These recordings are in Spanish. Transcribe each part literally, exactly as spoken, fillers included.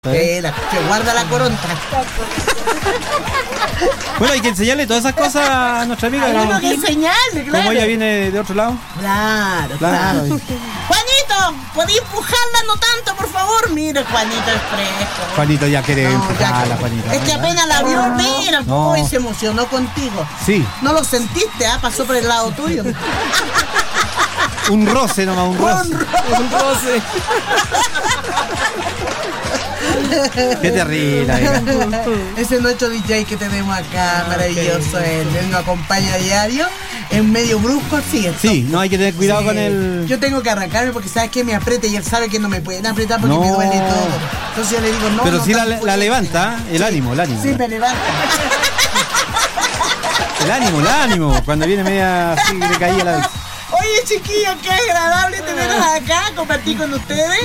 Espera, que guarda la coronta. Bueno, hay que enseñarle todas esas cosas a nuestra amiga. Hay uno que enseñarle, claro. Como ella viene de otro lado. Claro, claro. claro. Juanito, ¿podés empujarla no tanto, por favor? Mira, Juanito es fresco. Juanito ya quiere no, empujarla, ya, Juanito. Es que apenas la vio, mira, no. Uy, se emocionó contigo. Sí. No lo sentiste, ¿ah? Pasó por el lado tuyo. Un roce nomás, un roce. Un, ro- un roce. Qué terrible. Ese es nuestro D J que tenemos acá, maravilloso. Él, él nos acompaña a diario, en medio brusco, ¿cierto? Sí, no hay que tener cuidado sí. con el... Yo tengo que arrancarme porque sabes que me aprieta y él sabe que no me pueden apretar porque no. me duele todo. Entonces yo le digo, no, Pero no sí la, la levanta, el sí. ánimo, el ánimo. Sí, me levanta. El ánimo, el ánimo, cuando viene media así de caída la vez. Oye, chiquillos, qué agradable tenerlos acá, compartir con ustedes.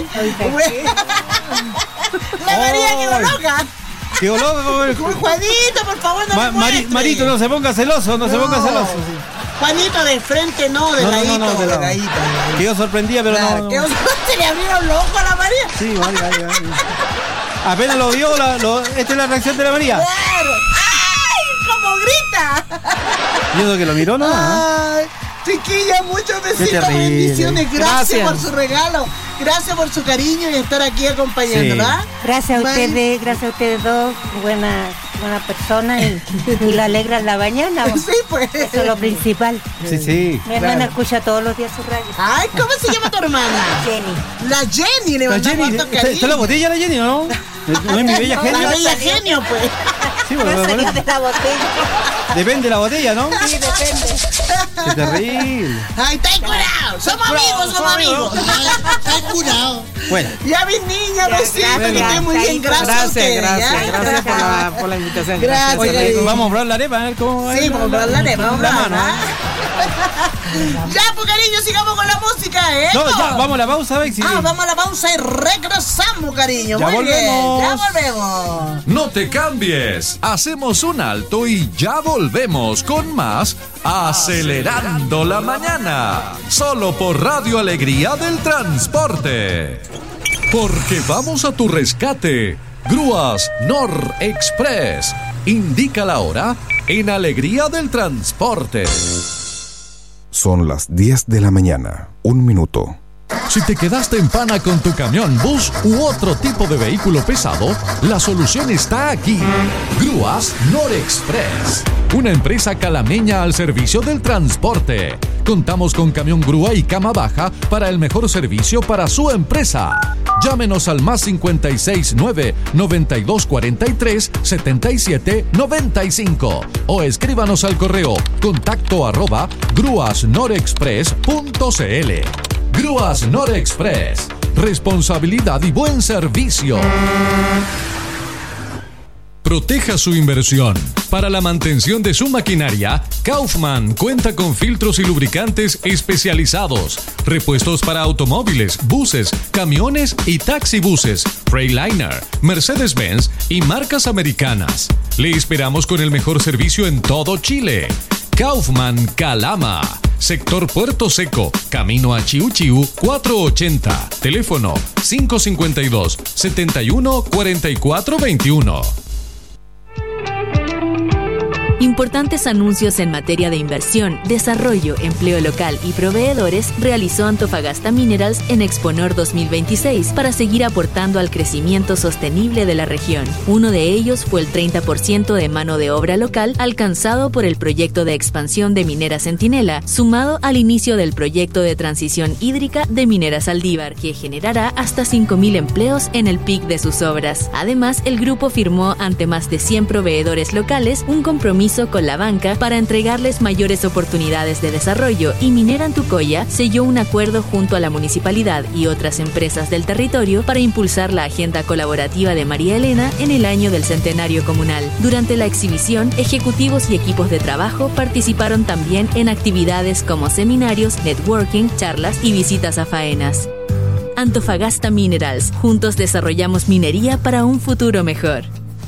La María quedó loca. Quedó loca. Juanito, por favor, no Ma- me Mari- Marito, no se ponga celoso, no, no. se ponga celoso. Sí. Juanito, de frente no, de no, ladito, no, no, de, de ladito. Quedó sorprendida, pero claro, no. Quedó, se le abrieron los ojos a la María. Sí, María, María, María. Apenas lo vio, la, lo, esta es la reacción de la María. Claro. ¡Ay! ¡Cómo grita! ¿Y eso que lo miró, no? Ay. Chiquilla, muchos besitos, bendiciones. Gracias, Gracias por su regalo. Gracias por su cariño y estar aquí acompañándola. Sí. Gracias a ustedes, gracias a ustedes dos, buenas buena personas y, y lo alegran la mañana. Sí, pues. Eso es lo principal. Sí, sí. Mi hermana claro. escucha todos los días su radio. Ay, ¿cómo se llama tu hermana? Jenny. La Jenny, le mandamos harto cariño. ¿Está la botella la Jenny, no? ¿No es mi bella no, genio? La bella genio, pues. Sí, bueno, no salió de la botella. Depende de la botella, ¿no? Sí, depende. Qué terrible. Ay, está curado. Somos amigos, somos amigos. Está curado. Bueno. Ya mis niñas, besitos, que estén muy bien. Gracias, gracias, a ustedes, gracias, gracias por la, por la invitación. Gracias. Oye, vamos a probar la arepa, a ver cómo Sí, vamos a probar la arepa, vamos a probar. Ya, pues cariño, sigamos con la música, ¿eh? No, ya, vamos a la pausa, Bexi. Ah, vamos a la pausa y regresamos, cariño. Ya muy volvemos. Bien, ya volvemos. No te cambies. Hacemos un alto y ya volvemos con más Acelerando la Mañana. Solo por Radio Alegría del Transporte. Porque vamos a tu rescate. Grúas Nor Express. Indica la hora en Alegría del Transporte. Son las diez de la mañana, un minuto. Si te quedaste en pana con tu camión, bus u otro tipo de vehículo pesado, la solución está aquí. Grúas Norexpress, una empresa calameña al servicio del transporte. Contamos con camión grúa y cama baja para el mejor servicio para su empresa. Llámenos al más cincuenta y seis nueve, noventa y dos cuarenta y tres, setenta y siete noventa y cinco o escríbanos al correo contacto arroba grúas norexpress punto cl. Grúas Norexpress, responsabilidad y buen servicio. Proteja su inversión. Para la mantención de su maquinaria, Kaufman cuenta con filtros y lubricantes especializados, repuestos para automóviles, buses, camiones y taxibuses, Freightliner, Mercedes-Benz y marcas americanas. Le esperamos con el mejor servicio en todo Chile. Kaufman Calama, sector Puerto Seco, camino a Chiu Chiu cuatrocientos ochenta, teléfono cinco cinco dos, setenta y uno, cuarenta y cuatro veintiuno. Importantes anuncios en materia de inversión, desarrollo, empleo local y proveedores realizó Antofagasta Minerals en Exponor dos mil veintiséis para seguir aportando al crecimiento sostenible de la región. Uno de ellos fue el treinta por ciento de mano de obra local alcanzado por el proyecto de expansión de Minera Centinela, sumado al inicio del proyecto de transición hídrica de Minera Saldívar, que generará hasta cinco mil empleos en el pic de sus obras. Además, el grupo firmó ante más de cien proveedores locales un compromiso con la banca para entregarles mayores oportunidades de desarrollo, y Minera Antucoya selló un acuerdo junto a la municipalidad y otras empresas del territorio para impulsar la agenda colaborativa de María Elena en el año del centenario comunal. Durante la exhibición, ejecutivos y equipos de trabajo participaron también en actividades como seminarios, networking, charlas y visitas a faenas. Antofagasta Minerals, juntos desarrollamos minería para un futuro mejor.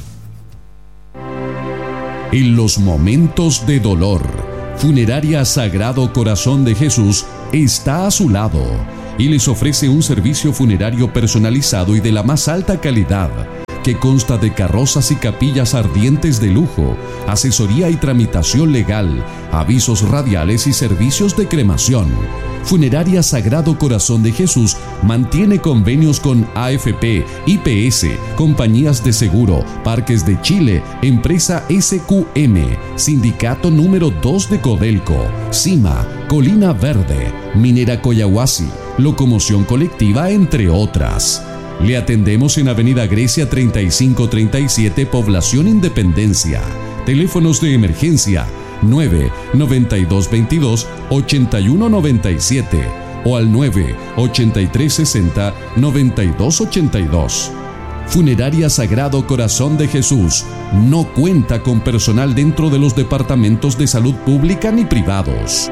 En los momentos de dolor, Funeraria Sagrado Corazón de Jesús está a su lado y les ofrece un servicio funerario personalizado y de la más alta calidad, que consta de carrozas y capillas ardientes de lujo, asesoría y tramitación legal, avisos radiales y servicios de cremación. Funeraria Sagrado Corazón de Jesús mantiene convenios con A F P, I P S, compañías de seguro, Parques de Chile, Empresa S Q M, Sindicato número dos de Codelco, CIMA, Colina Verde, Minera Coyahuasi, Locomoción Colectiva, entre otras. Le atendemos en Avenida Grecia treinta y cinco treinta y siete, Población Independencia. Teléfonos de emergencia nueve noventa y dos veintidós ochenta y uno noventa y siete o al nueve ochenta y tres sesenta noventa y dos ochenta y dos. Funeraria Sagrado Corazón de Jesús no cuenta con personal dentro de los departamentos de salud pública ni privados.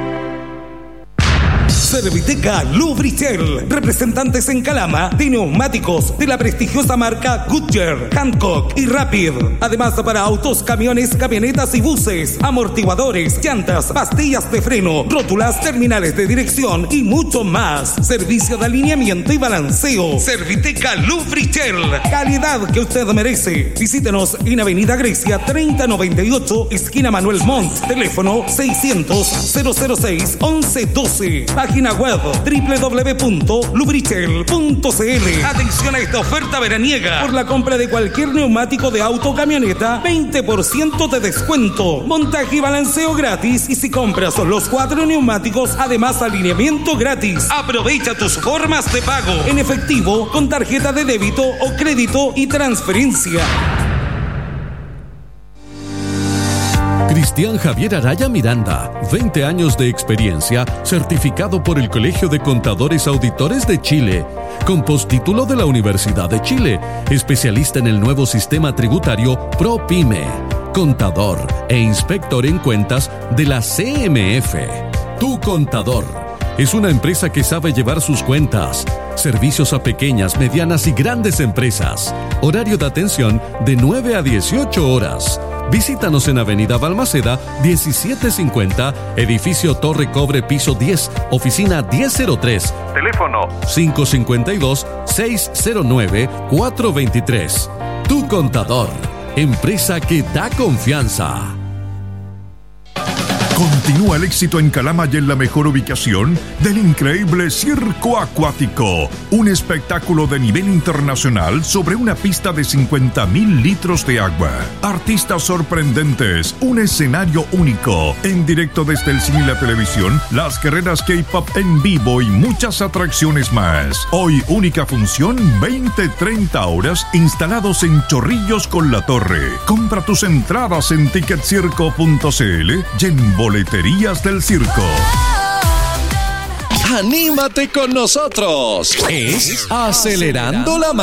Serviteca Lubritel, representantes en Calama de neumáticos de la prestigiosa marca Goodyear, Hancock y Rapid. Además para autos, camiones, camionetas y buses, amortiguadores, llantas, pastillas de freno, rótulas, terminales de dirección y mucho más. Servicio de alineamiento y balanceo. Serviteca Lubritel, calidad que usted merece. Visítenos en Avenida Grecia treinta noventa y ocho, esquina Manuel Montt. Teléfono seiscientos cero cero seis once doce. Página web doble u doble u doble u punto lubritel punto c l. Atención a esta oferta veraniega. Por la compra de cualquier neumático de auto o camioneta, veinte por ciento de descuento. Montaje y balanceo gratis. Y si compras los cuatro neumáticos, además alineamiento gratis. Aprovecha tus formas de pago en efectivo, con tarjeta de débito o crédito y transferencia. Cristian Javier Araya Miranda, veinte años de experiencia, certificado por el Colegio de Contadores Auditores de Chile, con postítulo de la Universidad de Chile, especialista en el nuevo sistema tributario ProPyme, contador e inspector en cuentas de la C M F. Tu Contador es una empresa que sabe llevar sus cuentas. Servicios a pequeñas, medianas y grandes empresas. Horario de atención de nueve a dieciocho horas. Visítanos en Avenida Balmaceda diecisiete cincuenta, edificio Torre Cobre, piso diez, oficina diez cero tres. Teléfono cinco cinco dos, seis cero nueve, cuatro dos tres. Tu Contador, empresa que da confianza. Continúa el éxito en Calama y en la mejor ubicación del increíble Circo Acuático, un espectáculo de nivel internacional sobre una pista de cincuenta mil litros de agua. Artistas sorprendentes, un escenario único, en directo desde el cine y la televisión, las carreras K-pop en vivo y muchas atracciones más. Hoy única función, veinte treinta horas, instalados en Chorrillos con la Torre. Compra tus entradas en ticket circo punto c l y en Boleterías del Circo. ¡Anímate con nosotros! Es Acelerando la